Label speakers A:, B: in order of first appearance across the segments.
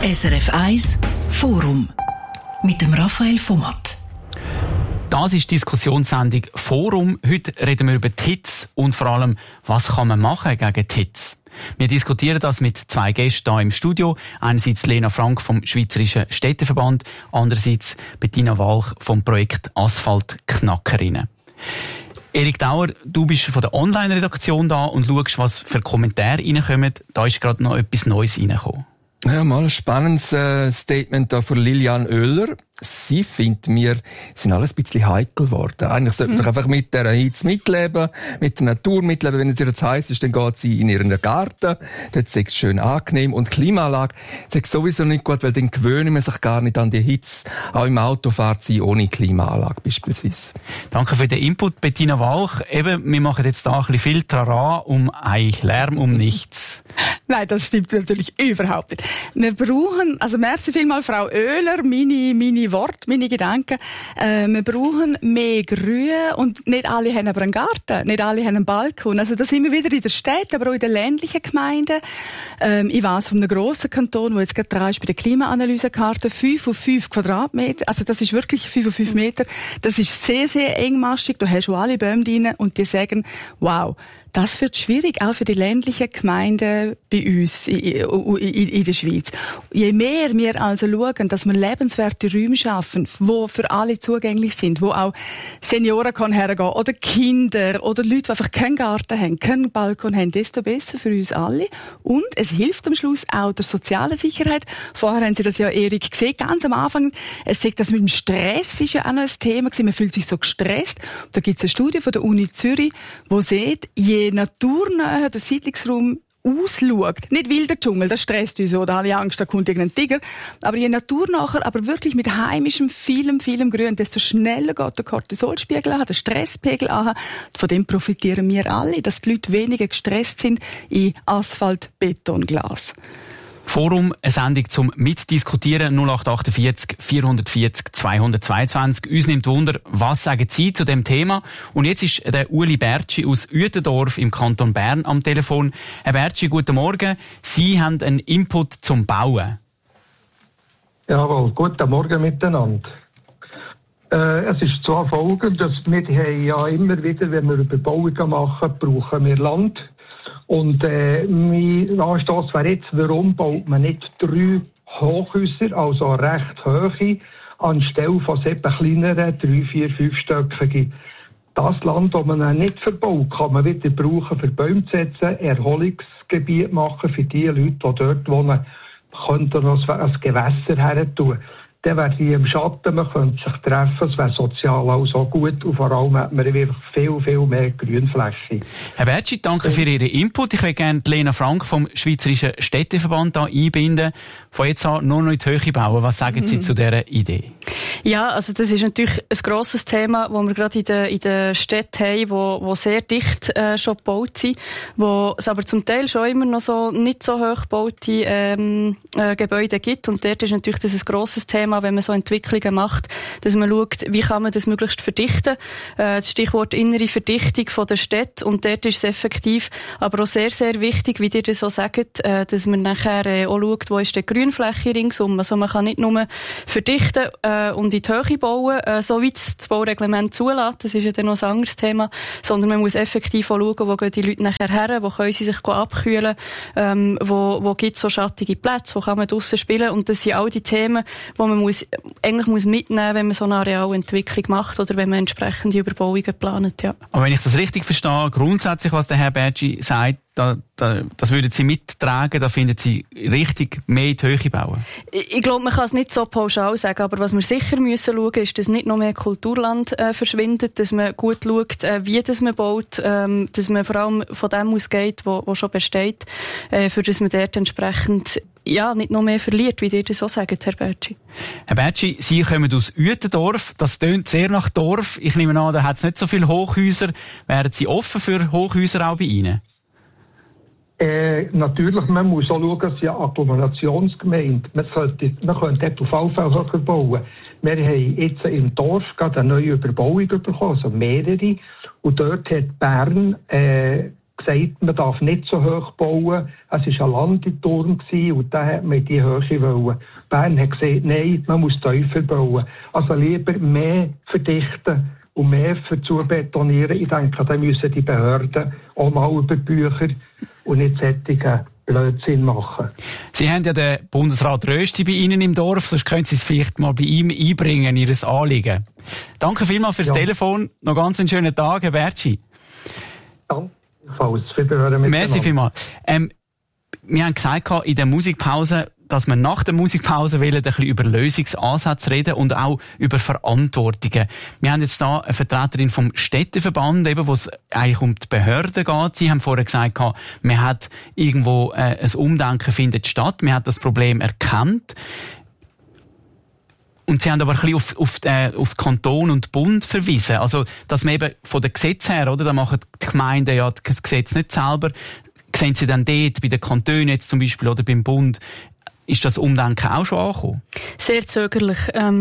A: SRF 1 Forum mit dem Raphael Vomat.
B: Das ist die Diskussionssendung Forum. Heute reden wir über die Hitze und vor allem, was kann man machen gegen die Hitze. Wir diskutieren das mit zwei Gästen hier im Studio. Einerseits Lena Frank vom Schweizerischen Städteverband, andererseits Bettina Walch vom Projekt Asphaltknackerinnen. Erik Dauer, du bist von der Online-Redaktion da und schaust, was für Kommentare reinkommen. Da ist gerade noch etwas Neues reingekommen.
C: Ja, mal ein spannendes Statement da von Lilian Oehler. Sie findet, wir sind alles ein bisschen heikel geworden. Eigentlich sollte man einfach mit der Hitze mitleben, mit der Natur mitleben. Wenn es ihr zu heiß ist, dann geht sie in ihren Garten. Dort ist es schön angenehm. Und die Klimaanlage ist sowieso nicht gut, weil dann gewöhnt man sich gar nicht an die Hitze. Auch im Auto fährt sie ohne Klimaanlage beispielsweise.
B: Danke für den Input, Bettina Walch. Eben, wir machen jetzt da ein bisschen viel Trara um eigentlich Lärm um nichts.
D: Nein, das stimmt natürlich überhaupt nicht. Wir brauchen, also merci vielmals Frau Oehler, meine Worte, meine Gedanken. Wir brauchen mehr Grün und nicht alle haben aber einen Garten, nicht alle haben einen Balkon. Also das sind wir wieder in der Stadt, aber auch in den ländlichen Gemeinden. Ich weiss von einem grossen Kanton, wo jetzt gerade dran ist bei der Klimaanalysekarte, 5 auf 5 Quadratmeter. Also das ist wirklich 5 auf 5 Meter. Das ist sehr, sehr engmaschig. Du hast schon alle Bäume drin und die sagen, wow, das wird schwierig, auch für die ländlichen Gemeinden bei uns in der Schweiz. Je mehr wir also schauen, dass wir lebenswerte Räume schaffen, die für alle zugänglich sind, wo auch Senioren hergehen können oder Kinder oder Leute, die einfach keinen Garten haben, keinen Balkon haben, desto besser für uns alle. Und es hilft am Schluss auch der sozialen Sicherheit. Vorher haben Sie das ja, Erik, gesehen, ganz am Anfang. Es sagt, das mit dem Stress ist ja auch noch ein Thema gewesen. Man fühlt sich so gestresst. Da gibt es eine Studie von der Uni Zürich, wo sieht, je naturnäher der Siedlungsraum ausschaut, nicht wilder Dschungel, das stresst uns, oder alle Angst, da kommt irgendein Tiger, aber je naturnäher, aber wirklich mit heimischem, vielem Grün, desto schneller geht der Cortisolspiegel an, der Stresspegel an. Von dem profitieren wir alle, dass die Leute weniger gestresst sind in Asphalt, Beton, Glas.
B: Forum, eine Sendung zum Mitdiskutieren, 0848 440 222. Uns nimmt Wunder, was sagen Sie zu dem Thema? Und jetzt ist der Uli Bertschi aus Uetendorf im Kanton Bern am Telefon. Herr Bertschi, guten Morgen. Sie haben einen Input zum Bauen.
E: Jawohl, guten Morgen miteinander. Es ist zwar folgendes, wir haben ja immer wieder, wenn wir Überbauungen machen, brauchen wir Land. Und mein Anstoss wäre jetzt, warum baut man nicht 3 Hochhäuser, also recht hohe, anstelle von 7 kleineren, 3, 4, 5-stöckigen. Das Land, das man dann nicht verbaut, kann man wieder brauchen für Bäume zu setzen, Erholungsgebiet machen für die Leute, die dort wohnen, könnten noch ein Gewässer her tun. Dann wäre die im Schatten, man könnte sich treffen, es wäre sozial auch so gut und vor allem hat man einfach viel mehr Grünfläche.
B: Herr Bertschi, danke für Ihren Input. Ich würde gerne Lena Frank vom Schweizerischen Städteverband hier einbinden. Von jetzt an nur noch in die Höhe bauen. Was sagen Sie zu dieser Idee?
F: Ja, also das ist natürlich ein grosses Thema, das wir gerade in den Städten haben, wo sehr dicht schon gebaut sind, wo es aber zum Teil schon immer noch so nicht so hoch gebaute Gebäude gibt. Und dort ist natürlich das ein grosses Thema, wenn man so Entwicklungen macht, dass man schaut, wie kann man das möglichst verdichten. Das Stichwort innere Verdichtung von der Städte. Und dort ist es effektiv, aber auch sehr, sehr wichtig, wie ihr das so sagt, dass man nachher auch schaut, wo ist die Grünfläche ringsum. Also man kann nicht nur verdichten und in die Höhe bauen, so wie das Baureglement zulässt. Das ist ja dann noch ein anderes Thema. Sondern man muss effektiv auch schauen, wo gehen die Leute nachher her, wo können sie sich abkühlen, wo gibt es so schattige Plätze, wo kann man draussen spielen. Und das sind all die Themen, die man eigentlich muss mitnehmen, wenn man so eine Arealentwicklung macht oder wenn man entsprechende Überbauungen plant. Ja.
B: Aber wenn ich das richtig verstehe, grundsätzlich, was der Herr Bertschi sagt, das würden Sie mittragen, da finden Sie richtig mehr in die Höhe bauen?
F: Ich glaube, man kann es nicht so pauschal sagen, aber was wir sicher müssen schauen, ist, dass nicht noch mehr Kulturland verschwindet, dass man gut schaut, wie das man baut, dass man vor allem von dem ausgeht, wo schon besteht, für das man dort entsprechend nicht noch mehr verliert, wie ihr das so sagt, Herr Bertschi.
B: Herr Bertschi, Sie kommen aus Uetendorf. Das tönt sehr nach Dorf. Ich nehme an, da hat es nicht so viele Hochhäuser. Wären Sie offen für Hochhäuser auch bei Ihnen?
E: Natürlich, man muss auch schauen, dass ja Agglomerationsgemeinde, man könnte dort auf alle Fälle höher bauen. Wir haben jetzt im Dorf gerade eine neue Überbauung bekommen, also mehrere. Und dort hat Bern gesagt, man darf nicht so hoch bauen. Es war ein Landeturm und da hat man die Höhe wollen. Bern hat gesagt, nein, man muss tiefer bauen. Also lieber mehr verdichten und mehr zu betonieren. Ich denke, da müssen die Behörden auch mal über Bücher und nicht solche Blödsinn machen.
B: Sie haben ja den Bundesrat Rösti bei Ihnen im Dorf, sonst können Sie es vielleicht mal bei ihm einbringen, Ihr Anliegen. Danke vielmals fürs Telefon. Noch ganz einen schönen Tag, Herr Bertschi.
E: Danke. Merci
B: vielmals. Wir haben gesagt, in der Musikpause, dass wir nach der Musikpause ein bisschen über Lösungsansätze reden und auch über Verantwortungen. Wir haben jetzt da eine Vertreterin vom Städteverband, eben, wo es eigentlich um die Behörden geht. Sie haben vorher gesagt, man hat irgendwo ein Umdenken findet statt, man hat das Problem erkannt. Und Sie haben aber ein bisschen auf Kanton und Bund verwiesen. Also, dass man eben von den Gesetzen her, oder, da machen die Gemeinden ja das Gesetz nicht selber. Sehen Sie dann dort, bei den Kantonen jetzt zum Beispiel, oder beim Bund, ist das Umdenken auch schon angekommen?
F: Sehr zögerlich.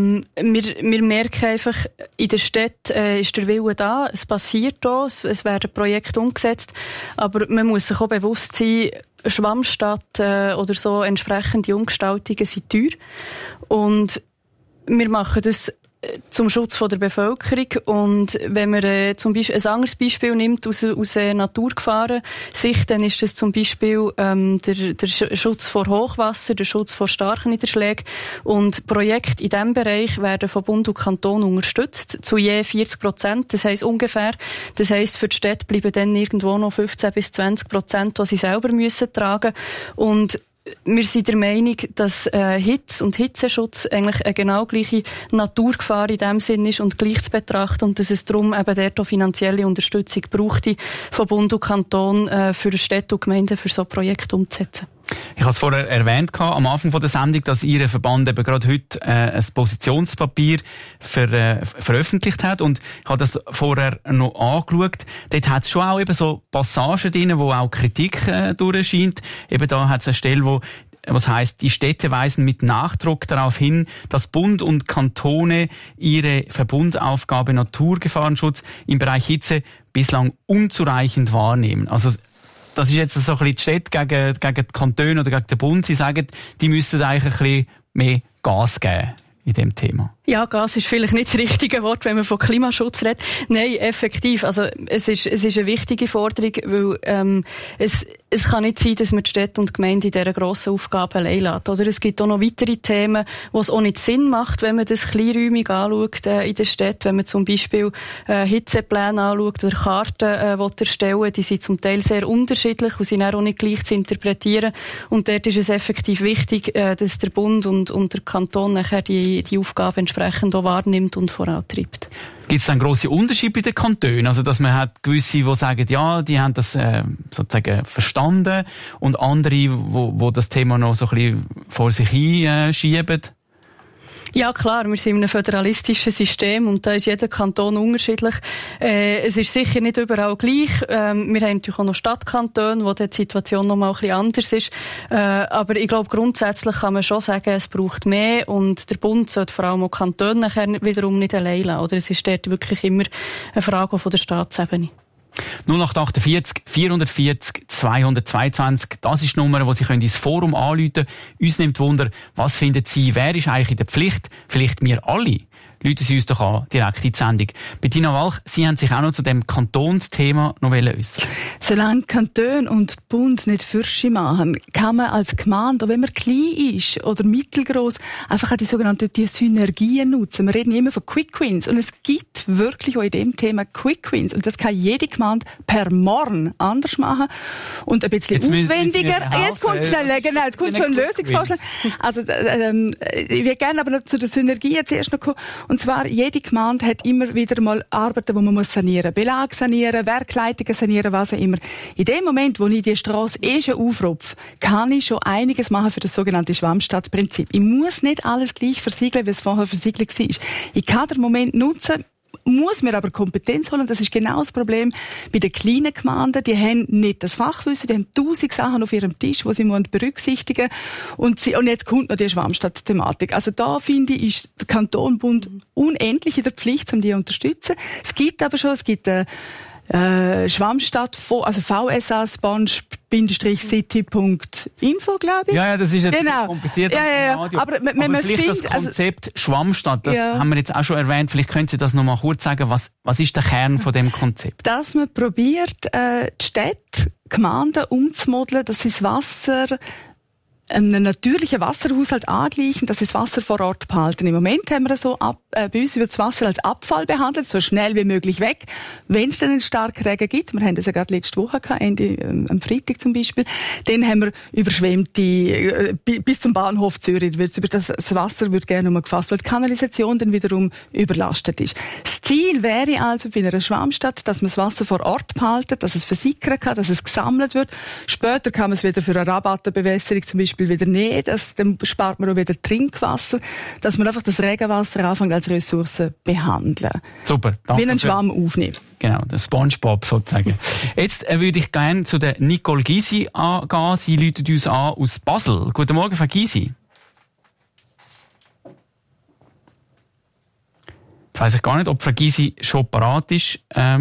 F: Wir merken einfach, in der Stadt ist der Wille da, es passiert da, es werden Projekte umgesetzt, aber man muss sich auch bewusst sein, Schwammstadt oder so entsprechende Umgestaltungen sind teuer. Und wir machen das zum Schutz von der Bevölkerung. Und wenn man zum Beispiel ein anderes Beispiel nimmt aus Naturgefahren-Sicht, dann ist das zum Beispiel der Schutz vor Hochwasser, der Schutz vor starken Niederschlägen. Und Projekte in diesem Bereich werden von Bund und Kanton unterstützt, zu je 40%. Das heisst ungefähr. Das heisst, für die Städte bleiben dann irgendwo noch 15-20%, die sie selber müssen tragen. Und wir sind der Meinung, dass Hitze und Hitzeschutz eigentlich eine genau gleiche Naturgefahr in dem Sinn ist und gleich zu betrachten und dass es darum eben dort auch finanzielle Unterstützung brauchte von Bund und Kanton für Städte und Gemeinden für so ein Projekt umzusetzen.
B: Ich habe es vorher erwähnt, am Anfang der Sendung, dass Ihr Verband eben gerade heute ein Positionspapier veröffentlicht hat. Und ich habe das vorher noch angeschaut. Dort hat es schon auch eben so Passagen drin, wo auch Kritik durchscheint. Eben da hat es eine Stelle, was heisst, die Städte weisen mit Nachdruck darauf hin, dass Bund und Kantone ihre Verbundaufgabe Naturgefahrenschutz im Bereich Hitze bislang unzureichend wahrnehmen. Also das ist jetzt so ein bisschen die Städte gegen die Kantone oder gegen den Bund. Sie sagen, die müssten eigentlich ein bisschen mehr Gas geben in dem Thema.
F: Ja, Gas ist vielleicht nicht das richtige Wort, wenn man von Klimaschutz redet. Nein, effektiv. Also, es ist eine wichtige Forderung, weil, es kann nicht sein, dass man die Städte und die Gemeinden in dieser grossen Aufgabe allein lässt. Oder es gibt auch noch weitere Themen, wo es auch nicht Sinn macht, wenn man das kleinräumig anschaut, in der Stadt. Wenn man zum Beispiel, Hitzepläne anschaut oder Karten, erstellen, die sind zum Teil sehr unterschiedlich und sind auch nicht gleich zu interpretieren. Und dort ist es effektiv wichtig, dass der Bund und der Kanton nachher die Aufgabe entsprechend auch wahrnimmt und vorantreibt.
B: Gibt es dann grosse Unterschiede bei den Kantonen? Also, dass man hat gewisse, die sagen, ja, die haben das sozusagen verstanden und andere, wo das Thema noch so ein bisschen vor sich hinschieben?
F: Ja, klar, wir sind in einem föderalistischen System und da ist jeder Kanton unterschiedlich. Es ist sicher nicht überall gleich. Wir haben natürlich auch noch Stadtkantone, wo die Situation noch mal ein bisschen anders ist. Aber ich glaube, grundsätzlich kann man schon sagen, es braucht mehr und der Bund sollte vor allem auch Kantone nachher wiederum nicht allein lassen. Oder es ist dort wirklich immer eine Frage von der Staatsebene.
B: 0848 440 222, das ist die Nummer, wo Sie ins Forum anrufen können. Uns nimmt Wunder, was finden Sie, wer ist eigentlich in der Pflicht? Vielleicht wir alle. Rufen Sie uns doch an, direkt in die Sendung. Bettina Walch, Sie haben sich auch noch zu dem Kantonsthema noch äußern.
D: Solange Kanton und Bund nicht Fürsche machen, kann man als Gemeinde, auch wenn man klein ist oder mittelgroß, einfach die sogenannten Synergien nutzen. Wir reden immer von Quick Wins und es gibt wirklich auch in dem Thema Quick Wins und das kann jede Gemeinde per morgen anders machen und ein bisschen jetzt aufwendiger. Jetzt kommt schnell, genau, jetzt kommt schon ein Lösungsvorschlag. Also ich würde gerne aber noch zu den Synergien zuerst noch kommen. Und zwar, jede Gemeinde hat immer wieder mal Arbeiten, die man sanieren muss. Belag sanieren, Werkleitungen sanieren, was auch immer. In dem Moment, wo ich die Strasse schon aufrupfe, kann ich schon einiges machen für das sogenannte Schwammstadtprinzip. Ich muss nicht alles gleich versiegeln, wie es vorher versiegelt war. Ich kann den Moment nutzen, muss mir aber Kompetenz holen. Das ist genau das Problem bei den kleinen Gemeinden. Die haben nicht das Fachwissen, die haben 1000 Sachen auf ihrem Tisch, die sie berücksichtigen müssen. Und jetzt kommt noch die Schwammstadtthematik. Also da, finde ich, ist der Kanton, Bund unendlich in der Pflicht, um die zu unterstützen. Es gibt Schwammstadt, also vsa-sponge-city.info, glaube ich.
B: Ja, das ist jetzt
D: genau.
B: kompliziert.
D: Ja. Aber man
B: vielleicht
D: findet,
B: das Konzept Schwammstadt, das haben wir jetzt auch schon erwähnt. Vielleicht können Sie das noch mal kurz sagen. Was ist der Kern von dem Konzept?
D: Dass man probiert, die Städte, Gemeinden umzumodeln, dass sie das Wasser einen natürlichen Wasserhaushalt angleichen, dass sie das Wasser vor Ort behalten. Im Moment haben wir so bei uns wird das Wasser als Abfall behandelt, so schnell wie möglich weg. Wenn es dann einen starken Regen gibt, wir haben das ja gerade letzte Woche gehabt, am Freitag zum Beispiel, dann haben wir überschwemmte, bis zum Bahnhof Zürich, das Wasser wird gerne nur gefasst, weil die Kanalisation dann wiederum überlastet ist. Das Ziel wäre also bei einer Schwammstadt, dass man das Wasser vor Ort behalten, dass es versickern kann, dass es gesammelt wird. Später kann man es wieder für eine Rabattenbewässerung zum Beispiel wieder nehmen, dann spart man auch wieder Trinkwasser, dass man einfach das Regenwasser anfängt als Ressource behandeln.
B: Super, danke.
D: Wie einen Schwamm aufnehmen.
B: Genau, der SpongeBob sozusagen. Jetzt würde ich gerne zu der Nicole Gysi gehen. Sie läutet uns an aus Basel. Guten Morgen, Frau Gysi. Jetzt weiss ich gar nicht, ob Frau Gysi schon parat ist.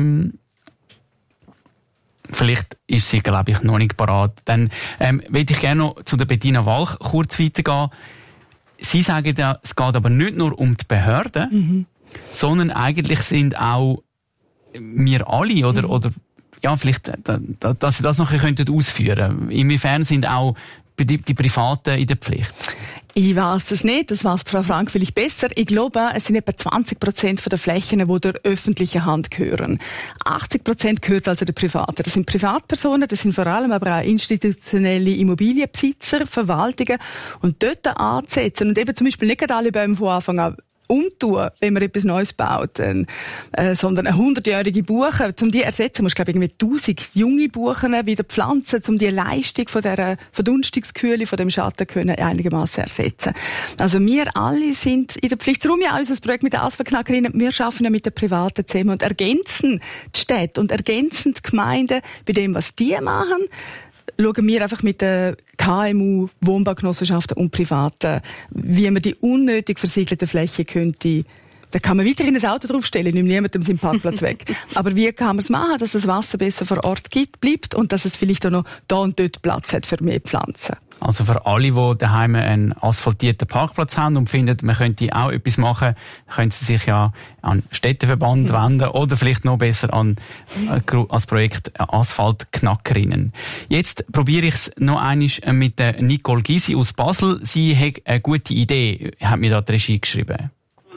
B: Vielleicht ist sie, glaube ich, noch nicht parat. Dann würde ich gerne noch zu der Bettina Walch kurz weitergehen. Sie sagen ja, es geht aber nicht nur um die Behörden, sondern eigentlich sind auch wir alle, oder ja, vielleicht, dass Sie das noch ein bisschen ausführen könnten. Inwiefern sind auch die Privaten in der Pflicht?
D: Ich weiss das nicht, das weiss Frau Frank vielleicht besser. Ich glaube, es sind etwa 20% der Flächen, die der öffentlichen Hand gehören. 80% gehört also der Privaten. Das sind Privatpersonen, das sind vor allem aber auch institutionelle Immobilienbesitzer, Verwaltungen. Und dort anzusetzen und eben zum Beispiel nicht alle Bäume von Anfang an umtun, wenn man etwas Neues baut, sondern eine 100-jährige Buche, um die ersetzen, musst du, glaube ich, irgendwie 1000 junge Buchen wieder pflanzen, um die Leistung von dieser Verdunstungskühle, von dem Schatten können einigermaßen ersetzen. Also wir alle sind in der Pflicht. Darum ja unser Projekt mit den Asphalt-Knackerinnen. Wir arbeiten ja mit den Privaten zusammen und ergänzen die Städte und ergänzen die Gemeinden bei dem, was die machen. Schauen wir einfach mit den KMU, Wohnbaugenossenschaften und Privaten, wie man die unnötig versiegelte Fläche könnte. Da kann man weiterhin ein Auto draufstellen, nimmt niemandem seinen Parkplatz weg. Aber wie kann man es machen, dass das Wasser besser vor Ort bleibt und dass es vielleicht auch noch da und dort Platz hat für mehr Pflanzen?
B: Also für alle, die daheim einen asphaltierten Parkplatz haben und finden, man könnte auch etwas machen, können sie sich ja an Städteverband wenden oder vielleicht noch besser an das Projekt Asphalt-Knackerinnen. Jetzt probiere ich es noch einmal mit der Nicole Gysi aus Basel. Sie hat eine gute Idee, hat mir da die Regie geschrieben.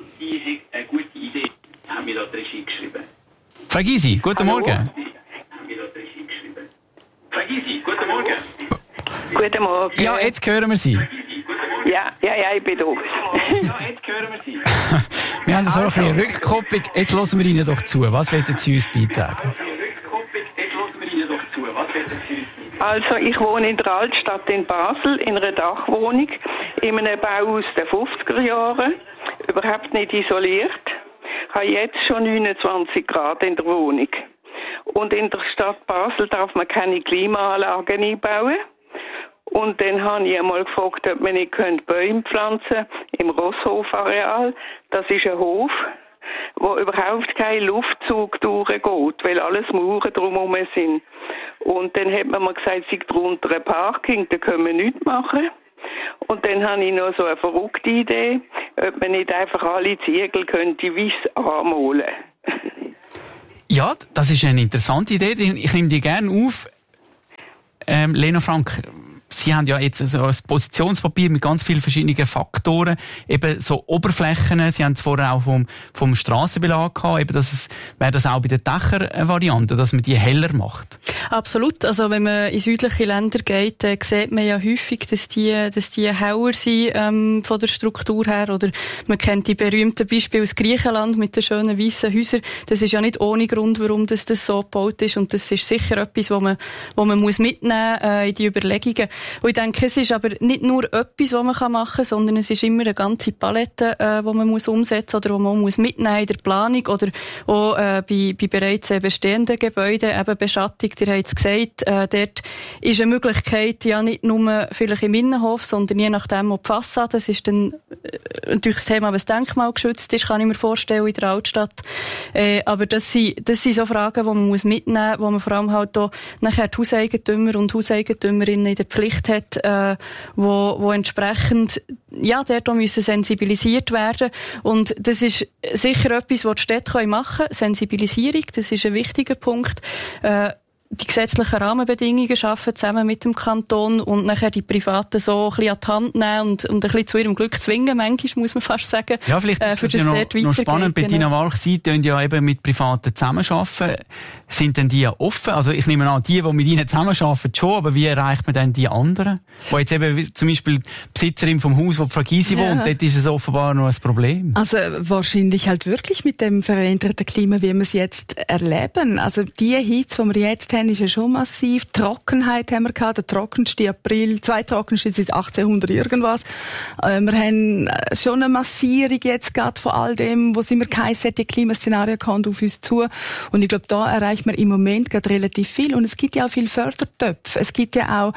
B: Frau Gysi, guten Morgen.
G: Guten Morgen.
B: Ja, jetzt hören wir Sie.
G: Ja, ich bin da.
B: Ja, jetzt hören wir Sie. Wir haben so ein bisschen Rückkopplung. Jetzt hören wir Ihnen doch zu. Was wollen Sie uns beitragen?
G: Also, ich wohne in der Altstadt in Basel, in einer Dachwohnung, in einem Bau aus den 50er Jahren, überhaupt nicht isoliert. Ich habe jetzt schon 29 Grad in der Wohnung. Und in der Stadt Basel darf man keine Klimaanlagen einbauen. Und dann habe ich einmal gefragt, ob man nicht Bäume pflanzen im Rosshof-Areal. Das ist ein Hof, wo überhaupt kein Luftzug durchgeht, weil alles Mauern drumherum sind. Und dann hat man mir gesagt, es sei drunter ein Parking, da können wir nichts machen. Und dann habe ich noch so eine verrückte Idee, ob man nicht einfach alle Ziegel könnte weiss anmalen.
B: Ja, das ist eine interessante Idee. Ich nehme die gerne auf. Lena Frank, Sie haben ja jetzt so ein Positionspapier mit ganz vielen verschiedenen Faktoren, eben so Oberflächen. Sie haben es vorher auch vom Strassenbelag gehabt, eben wäre das auch bei der Dächer-Variante, dass man die heller macht?
F: Absolut. Also wenn man in südliche Länder geht, sieht man ja häufig, dass die heller sind von der Struktur her. Oder man kennt die berühmten Beispiele aus Griechenland mit den schönen weißen Häusern. Das ist ja nicht ohne Grund, warum das so gebaut ist. Und das ist sicher etwas, wo man muss mitnehmen in die Überlegungen. Und ich denke, es ist aber nicht nur etwas, was man machen kann, sondern es ist immer eine ganze Palette, die man muss umsetzen oder die man muss mitnehmen in der Planung oder auch bei bereits bestehenden Gebäuden, eben Beschattung, ihr habt es gesagt, dort ist eine Möglichkeit ja nicht nur vielleicht im Innenhof, sondern je nachdem, ob die Fassade, das ist dann natürlich das Thema, was denkmalgeschützt ist, kann ich mir vorstellen, in der Altstadt. Aber das sind so Fragen, die man muss mitnehmen muss, wo man vor allem halt auch nachher die Hauseigentümer und Hauseigentümerinnen in der Pflicht hat, wo entsprechend dort auch müssen sensibilisiert werden. Und das ist sicher etwas, was die Städte machen können. Sensibilisierung, das ist ein wichtiger Punkt. Die gesetzlichen Rahmenbedingungen schaffen zusammen mit dem Kanton und nachher die Privaten so ein bisschen an die Hand nehmen und ein bisschen zu ihrem Glück zwingen, manchmal muss man fast sagen.
B: Ja, vielleicht ist das ja noch spannend. Bettina Walch, Sie tun ja eben mit Privaten zusammenarbeiten. Sind denn die offen? Also ich nehme an, die mit Ihnen zusammenarbeiten schon, aber wie erreicht man denn die anderen? Wo jetzt eben zum Beispiel die Besitzerin vom Haus, wo Frau Gysi wohnt, dort ist es offenbar noch ein Problem.
D: Also wahrscheinlich halt wirklich mit dem veränderten Klima, wie wir es jetzt erleben. Also die Hitze, die wir jetzt haben, ist ja schon massiv. Trockenheit haben wir gehabt, der trockenste April, 2 trockenste seit 1800 irgendwas. Wir haben schon eine Massierung jetzt gerade von all dem, was immer geheißen hat, die Klimaszenarien kommen auf uns zu. Und ich glaube, da erreicht man im Moment gerade relativ viel. Und es gibt ja auch viele Fördertöpfe. Es gibt ja auch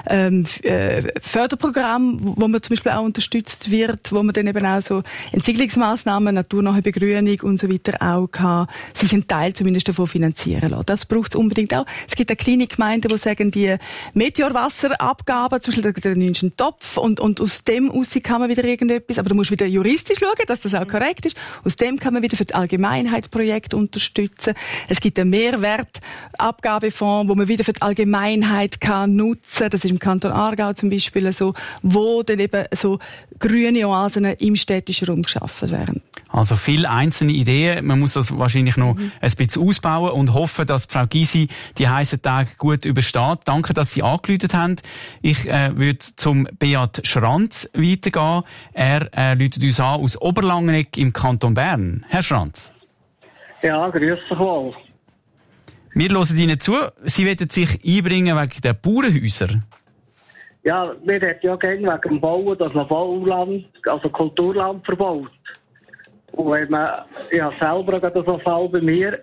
D: Förderprogramme, wo man zum Beispiel auch unterstützt wird, wo man dann eben auch so Entwicklungsmaßnahmen, naturnahe Begrünung und so weiter auch kann sich einen Teil zumindest davon finanzieren lassen. Das braucht es unbedingt auch. Es gibt eine kleine Gemeinde, die sagen, die Meteorwasserabgaben, zum Beispiel der nimmst einen Topf und aus dem raus kann man wieder irgendetwas, aber du musst wieder juristisch schauen, dass das auch korrekt ist. Aus dem kann man wieder für die Allgemeinheit Projekte unterstützen. Es gibt einen Mehrwertabgabefonds, wo man wieder für die Allgemeinheit kann nutzen. Das ist im Kanton Aargau zum Beispiel so, wo dann eben so grüne Oasen im städtischen Raum geschaffen werden.
B: Also viele einzelne Ideen. Man muss das wahrscheinlich noch ein bisschen ausbauen und hoffen, dass Frau Gysi die heissen Tage gut übersteht. Danke, dass Sie angerufen haben. Ich würde zum Beat Schranz weitergehen. Er ruft uns an aus Oberlangenegg im Kanton Bern. Herr Schranz.
H: Ja, grüß dich wohl.
B: Wir hören Ihnen zu. Sie wollen sich einbringen wegen der Bauernhäuser.
H: Ja, wir reden ja gerne wegen dem Bauen, dass man Bauland, also Kulturland verbaut. Und wenn man, ja selber gerade so einen Fall bei mir,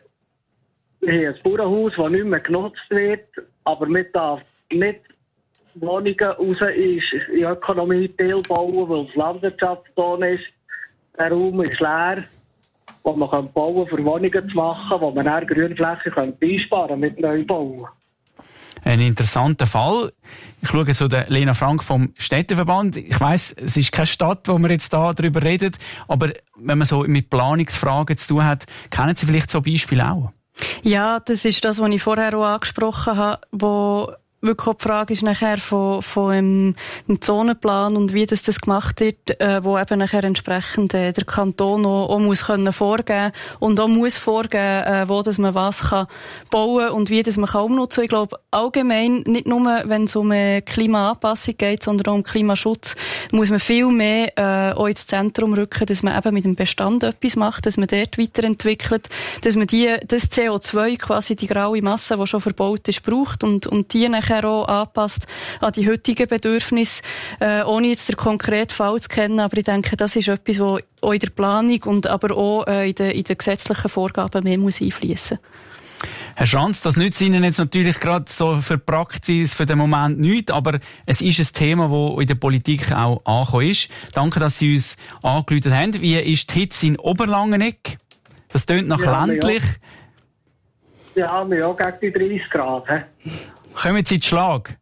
H: wir haben ein Bauernhaus, das nicht mehr genutzt wird, aber man darf nicht Wohnungen raus in die Ökonomie bauen, weil es Landwirtschaftston ist. Der Raum ist leer, wo man bauen kann, für Wohnungen zu machen, wo man dann Grünflächen einsparen mit Neubauen.
B: Ein interessanter Fall. Ich schaue so der Lena Frank vom Städteverband. Ich weiss, es ist keine Stadt, wo wir jetzt da darüber reden, aber wenn man so mit Planungsfragen zu tun hat, kennen Sie vielleicht so Beispiele auch? Ja, das ist das, was ich vorher auch angesprochen habe, wo wirklich auch die Frage ist nachher von dem Zonenplan und wie das gemacht wird, wo eben nachher entsprechend der Kanton auch muss können vorgeben und auch muss vorgeben, wo dass man was kann bauen und wie das man kann umnutzen. Ich glaube, allgemein, nicht nur, wenn es um Klimaanpassung geht, sondern auch um Klimaschutz, muss man viel mehr auch ins Zentrum rücken, dass man eben mit dem Bestand etwas macht, dass man dort weiterentwickelt, dass man das CO2, quasi die graue Masse, die schon verbaut ist, braucht und die nachher auch anpasst an die heutigen Bedürfnisse, ohne jetzt den konkreten Fall zu kennen. Aber ich denke, das ist etwas, was auch in der Planung und aber auch in den gesetzlichen Vorgaben mehr muss einfließen. Herr Schranz, das nützt Ihnen jetzt natürlich gerade so für Praxis für den Moment nichts, aber es ist ein Thema, das in der Politik auch angekommen ist. Danke, dass Sie uns angerufen haben. Wie ist die Hitze in Oberlangenegg? Das tönt nach ländlich.
H: Ja, wir haben auch gegen die 30 Grad.
B: Kommen Sie in den Schlag?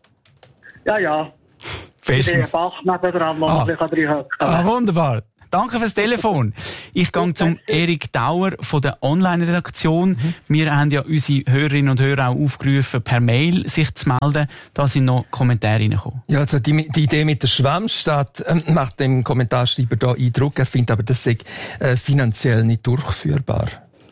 H: Ja.
B: Bestens.
H: Ich bin Bach nebendran, wo man sich drin hocken.
B: Wunderbar. Danke fürs Telefon. Ich gehe zum Erik Dauer von der Online-Redaktion. Wir haben ja unsere Hörerinnen und Hörer auch aufgerufen, per Mail sich zu melden. Da sind noch Kommentare reingekommen.
C: Ja, also die Idee mit der Schwemmstadt macht dem Kommentarschreiber da Eindruck. Er findet aber, das sei finanziell nicht durchführbar.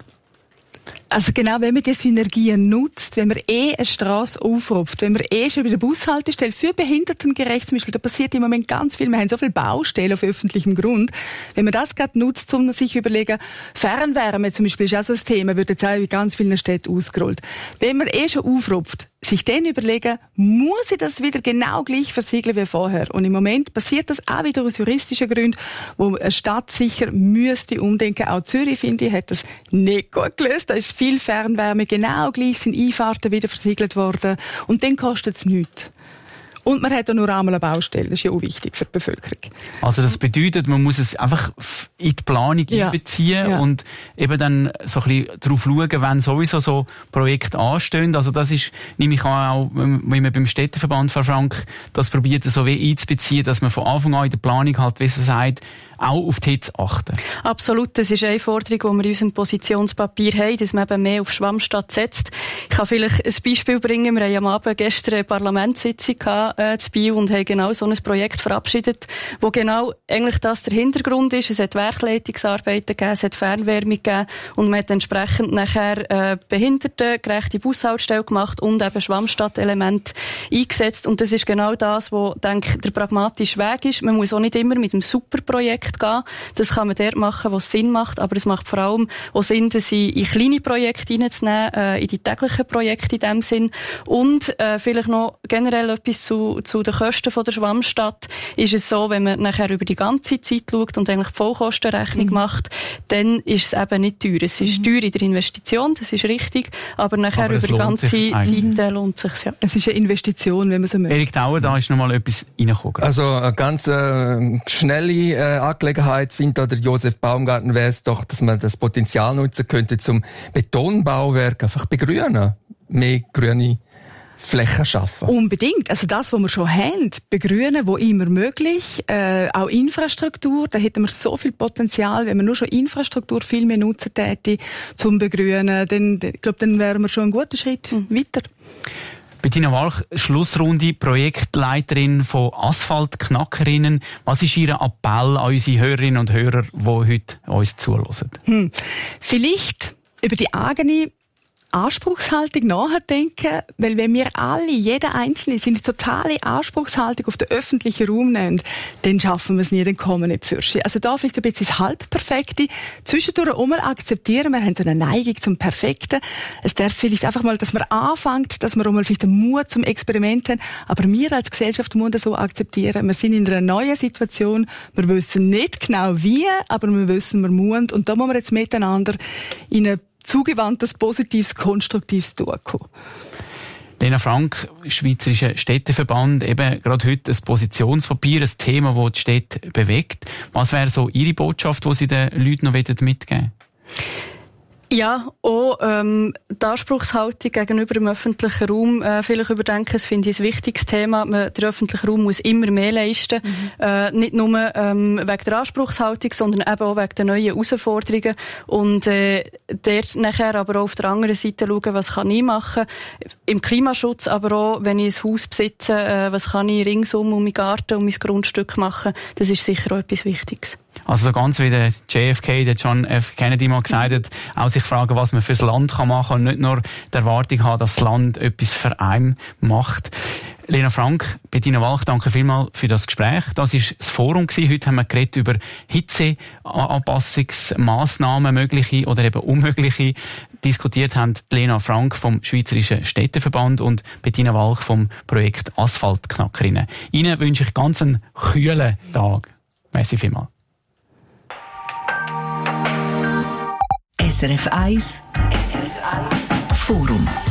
D: Also genau, wenn man die Synergien nutzt, wenn man eine Strasse aufruft, wenn man schon bei der Bushaltestelle für behindertengerecht zum Beispiel, da passiert im Moment ganz viel, wir haben so viele Baustellen auf öffentlichem Grund, wenn man das gerade nutzt, um sich zu überlegen, Fernwärme zum Beispiel ist auch so ein Thema, wird jetzt auch in ganz vielen Städten ausgerollt. Wenn man schon aufruft, sich dann überlegen, muss ich das wieder genau gleich versiegeln wie vorher? Und im Moment passiert das auch wieder aus juristischen Gründen, wo eine Stadt sicher müsste umdenken. Auch Zürich, finde ich, hat das nicht gut gelöst. Da ist viel Fernwärme, genau gleich sind Einfahrten wieder versiegelt worden. Und dann kostet es nichts. Und man hat ja nur einmal eine Baustelle. Das ist ja auch wichtig für die Bevölkerung.
B: Also das bedeutet, man muss es einfach in die Planung einbeziehen und eben dann so ein bisschen darauf schauen, wenn sowieso so Projekte anstehen. Also das ist, nehme ich an, auch, wenn man beim Städteverband, Frau Frank, das probiert so wie einzubeziehen, dass man von Anfang an in der Planung halt, wie sie sagt, auch auf die Hitze achten.
F: Absolut, das ist eine Forderung, die wir in unserem Positionspapier haben, dass man eben mehr auf Schwammstadt setzt. Ich kann vielleicht ein Beispiel bringen. Wir haben am Abend gestern eine Parlamentssitzung zu Biel und haben genau so ein Projekt verabschiedet, wo genau eigentlich das der Hintergrund ist. Es hat Werkleitungsarbeiten gegeben, es hat Fernwärme gegeben und man hat entsprechend nachher behindertengerechte Bushaltestelle gemacht und eben Schwammstadtelement eingesetzt. Und das ist genau das, wo, denke ich, der pragmatische Weg ist. Man muss auch nicht immer mit einem Superprojekt gehen. Das kann man dort machen, wo es Sinn macht, aber es macht vor allem auch Sinn, das in kleine Projekte reinzunehmen, in die täglichen Projekte in dem Sinn. Und vielleicht noch generell etwas zu den Kosten von der Schwammstadt. Ist es so, wenn man nachher über die ganze Zeit schaut und eigentlich die Vollkostenrechnung macht, dann ist es eben nicht teuer. Es ist teuer in der Investition, das ist richtig, aber nachher über die ganze Zeit lohnt es sich. Ja.
D: Es ist eine Investition, wenn man so möchte.
B: Erik Dauer, da ist noch mal etwas reingekommen.
C: Also eine ganz schnelle Angelegenheit, findet auch der Josef Baumgarten, wäre es doch, dass man das Potenzial nutzen könnte zum Betonbauwerk einfach begrünen. Mehr grüne Flächen schaffen.
D: Unbedingt. Also das, was wir schon haben, begrünen, wo immer möglich. Auch Infrastruktur, da hätten wir so viel Potenzial, wenn wir nur schon Infrastruktur viel mehr nutzen täte zum Begrünen, dann, ich glaube, dann wären wir schon einen guten Schritt weiter.
B: Bettina Walch, Schlussrunde, Projektleiterin von Asphaltknackerinnen. Was ist Ihr Appell an unsere Hörerinnen und Hörer, die heute uns zuhören?
D: Vielleicht über die eigene Anspruchshaltung nachdenken, weil wenn wir alle, jeder Einzelne, seine totale Anspruchshaltung auf den öffentlichen Raum nehmen, dann schaffen wir es nie, dann kommen wir nicht für. Also da vielleicht ein bisschen das Halbperfekte, zwischendurch auch mal akzeptieren, wir haben so eine Neigung zum Perfekten. Es darf vielleicht einfach mal, dass man anfängt, dass wir auch mal vielleicht den Mut zum Experiment haben, aber wir als Gesellschaft müssen das so akzeptieren. Wir sind in einer neuen Situation, wir wissen nicht genau wie, aber wir wissen, wir müssen, und da müssen wir jetzt miteinander in eine zugewandtes, positives, konstruktives Tun kommen.
B: Lena Frank, Schweizerischer Städteverband, eben gerade heute ein Positionspapier, ein Thema, das die Städte bewegt. Was wäre so Ihre Botschaft, die Sie den Leuten noch mitgeben wollen?
F: Ja, auch die Anspruchshaltung gegenüber dem öffentlichen Raum vielleicht überdenken. Das finde ich ein wichtiges Thema. Der öffentliche Raum muss immer mehr leisten. Nicht nur wegen der Anspruchshaltung, sondern eben auch wegen der neuen Herausforderungen. Und dort nachher aber auch auf der anderen Seite schauen, was kann ich machen. Im Klimaschutz, aber auch, wenn ich ein Haus besitze, was kann ich ringsum um meinen Garten, um mein Grundstück machen. Das ist sicher auch etwas Wichtiges.
B: Also so ganz wie der JFK, der John F. Kennedy mal gesagt hat, auch sich fragen, was man fürs Land machen kann und nicht nur die Erwartung haben, dass das Land etwas für einen macht. Lena Frank, Bettina Walch, danke vielmals für das Gespräch. Das war das Forum gewesen. Heute haben wir geredet über Hitzeanpassungsmaßnahmen, mögliche oder eben unmögliche. Diskutiert haben Lena Frank vom Schweizerischen Städteverband und Bettina Walch vom Projekt Asphaltknackerinnen. Ihnen wünsche ich ganz einen kühlen Tag. Merci vielmals.
A: SRF 1 Forum.